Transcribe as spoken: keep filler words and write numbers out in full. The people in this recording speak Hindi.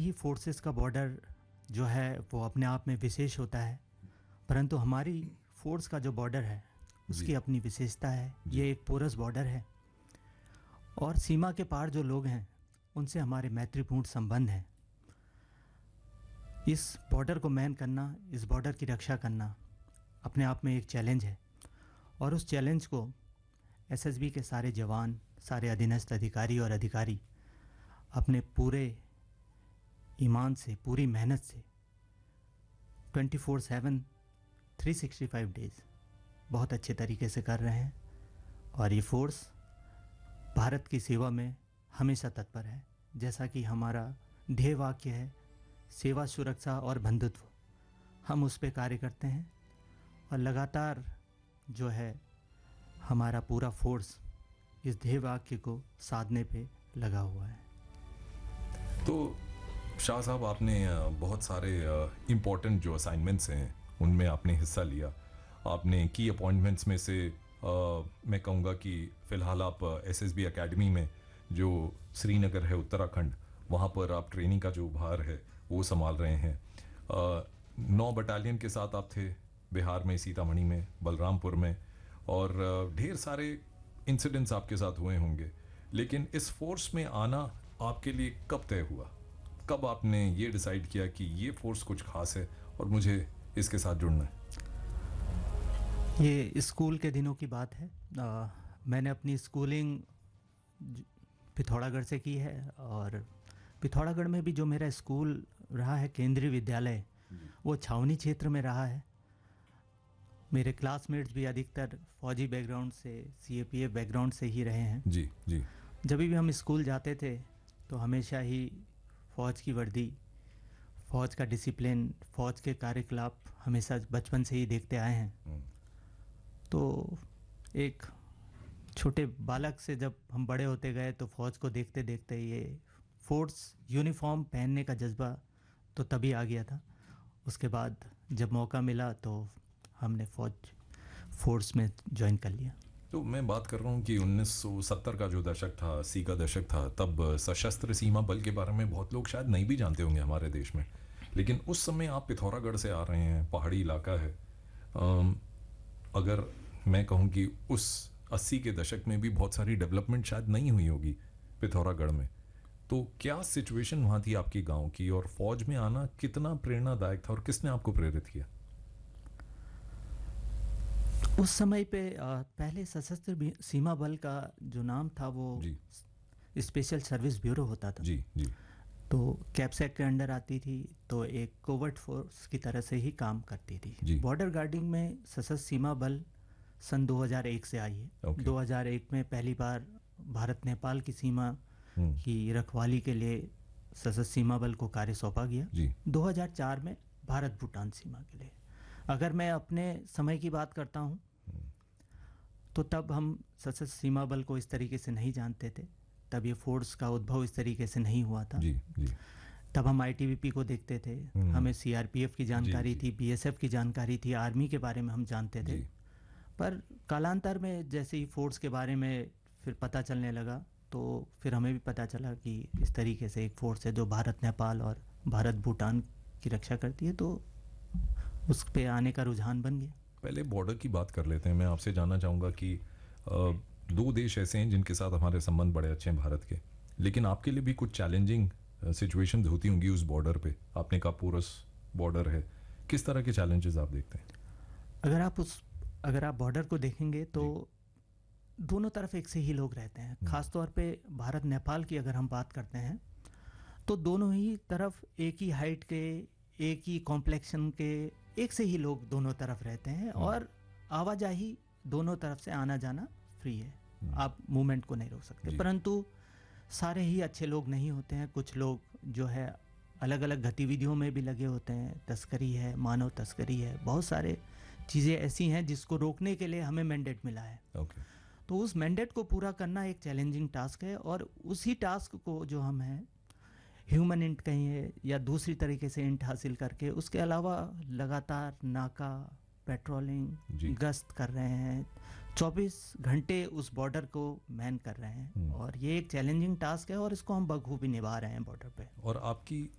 ही फोर्सेस का बॉर्डर जो है वो अपने आप में विशेष होता है, परंतु हमारी फोर्स का जो बॉर्डर है उसकी अपनी विशेषता है। ये एक पोरस बॉर्डर है और सीमा के पार जो लोग हैं उनसे हमारे मैत्रीपूर्ण संबंध हैं। इस बॉर्डर को मैन करना, इस बॉर्डर की रक्षा करना अपने आप में एक चैलेंज है और उस चैलेंज को एसएसबी के सारे जवान, सारे अधीनस्थ अधिकारी और अधिकारी अपने पूरे ईमान से, पूरी मेहनत से twenty four seven three sixty five days बहुत अच्छे तरीके से कर रहे हैं और ये फोर्स भारत की सेवा में हमेशा तत्पर है। जैसा कि हमारा ध्येय वाक्य है, सेवा, सुरक्षा और बंधुत्व, हम उस पे कार्य करते हैं और लगातार जो है हमारा पूरा फोर्स इस ध्येय वाक्य को साधने पे लगा हुआ है। तो शाह साहब, आपने बहुत सारे इम्पोर्टेंट जो असाइनमेंट्स हैं उनमें आपने हिस्सा लिया। आपने की अपॉइंटमेंट्स में से आ, मैं कहूँगा कि फ़िलहाल आप एसएसबी एकेडमी में जो श्रीनगर है उत्तराखंड, वहाँ पर आप ट्रेनिंग का जो भार है वो संभाल रहे हैं। आ, नौ बटालियन के साथ आप थे बिहार में, सीतामढ़ी में, बलरामपुर में, और ढेर सारे इंसिडेंट्स आपके साथ हुए होंगे। लेकिन इस फोर्स में आना आपके लिए कब तय हुआ? कब आपने ये डिसाइड किया कि ये फोर्स कुछ खास है और मुझे इसके साथ जुड़ना है? ये स्कूल के दिनों की बात है। आ, मैंने अपनी स्कूलिंग पिथौरागढ़ से की है और पिथौरागढ़ में भी जो मेरा स्कूल रहा है, केंद्रीय विद्यालय, वो छावनी क्षेत्र में रहा है। मेरे क्लासमेट्स भी अधिकतर फौजी बैकग्राउंड से, सीएपीएफ बैकग्राउंड से ही रहे हैं। जी जी। जब भी हम स्कूल जाते थे तो हमेशा ही फ़ौज की वर्दी, फ़ौज का डिसिप्लिन, फ़ौज के कार्यकलाप हमेशा बचपन से ही देखते आए हैं। तो एक छोटे बालक से जब हम बड़े होते गए तो फ़ौज को देखते देखते ये फोर्स यूनिफॉर्म पहनने का जज्बा तो तभी आ गया था। उसके बाद जब मौका मिला तो हमने फौज फोर्स में ज्वाइन कर लिया। तो मैं बात कर रहा हूँ कि उन्नीस सौ सत्तर का जो दशक था, अस्सी का दशक था, तब सशस्त्र सीमा बल के बारे में बहुत लोग शायद नहीं भी जानते होंगे हमारे देश में। लेकिन उस समय आप पिथौरागढ़ से आ रहे हैं, पहाड़ी इलाका है। अगर मैं कहूँ कि उस अस्सी के दशक में भी बहुत सारी डेवलपमेंट शायद नहीं हुई होगी पिथौरागढ़ में, तो क्या सिचुएशन वहाँ थी आपकी गांव की, और फौज में आना कितना प्रेरणादायक था और किसने आपको प्रेरित किया? उस समय पे पहले सशस्त्र सीमा बल का जो नाम था वो स्पेशल सर्विस ब्यूरो होता था। जी जी। तो कैप्सेक के अंडर आती थी, तो एक कोवर्ट फोर्स की तरह से ही काम करती थी। बॉर्डर गार्डिंग में सशस्त्र सीमा बल सन दो हज़ार एक से आई है। okay. दो हज़ार एक में पहली बार भारत नेपाल की सीमा hmm. की रखवाली के लिए सशस्त्र सीमा बल को कार्य सौंपा गया। जी। दो हज़ार चार में भारत भूटान सीमा के लिए। अगर मैं अपने समय की बात करता हूँ hmm. तो तब हम सशस्त्र सीमा बल को इस तरीके से नहीं जानते थे। तब ये फोर्स का उद्भव इस तरीके से नहीं हुआ था। जी, जी। तब हम आईटीबीपी को देखते थे, हमें सीआरपीएफ की जानकारी जी, जी। थी, बीएसएफ की जानकारी थी, आर्मी के बारे में हम जानते थे। पर कालांतर में जैसे ही फोर्स के बारे में फिर पता चलने लगा तो फिर हमें भी पता चला कि इस तरीके से एक फोर्स है जो भारत नेपाल और भारत भूटान की रक्षा करती है, तो उस पे आने का रुझान बन गया। पहले बॉर्डर की बात कर लेते हैं। मैं आपसे जानना चाहूँगा कि आ, दो देश ऐसे हैं जिनके साथ हमारे संबंध बड़े अच्छे हैं भारत के, लेकिन आपके लिए भी कुछ चैलेंजिंग सिचुएशंस होती होंगी उस बॉर्डर पे। आपने कहा पोरस बॉर्डर है, किस तरह के चैलेंजेस आप देखते हैं? अगर आप उस अगर आप बॉर्डर को देखेंगे तो दोनों तरफ एक से ही लोग रहते हैं। खास तौर पे भारत नेपाल की अगर हम बात करते हैं तो दोनों ही तरफ एक ही हाइट के, एक ही कॉम्प्लेक्शन के, एक से ही लोग दोनों तरफ रहते हैं और आवाजाही दोनों तरफ से आना जाना फ्री है। आप मूवमेंट को नहीं रोक सकते, परंतु सारे ही अच्छे लोग नहीं होते हैं। कुछ लोग जो है अलग अलग गतिविधियों में भी लगे होते हैं। तस्करी है, मानव तस्करी है, बहुत सारे चीज़ें ऐसी हैं जिसको रोकने के लिए हमें मैंडेट मिला है। okay. तो उस मैंडेट को पूरा करना एक चैलेंजिंग टास्क है और उसी टास्क को जो हम हैं ह्यूमन इंट कहिए या दूसरी तरीके से इंट हासिल करके, उसके अलावा लगातार नाका, पेट्रोलिंग, गश्त कर रहे हैं, चौबीस घंटे उस बॉर्डर को मैन कर रहे हैं और ये एक चैलेंजिंग टास्क है और इसको हम बखूबी निभा रहे हैं बॉर्डर पे। और आपकी